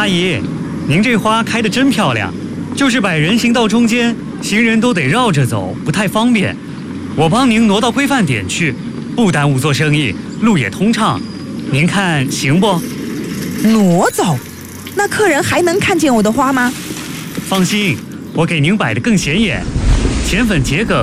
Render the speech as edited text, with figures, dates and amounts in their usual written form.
阿姨，您这花开得真漂亮，就是摆人行道中间，行人都得绕着走，不太方便。我帮您挪到规范点去，不耽误做生意，路也通畅。您看行不？ 挪走？那客人还能看见我的花吗？ 放心，我给您摆得更显眼，浅粉桔梗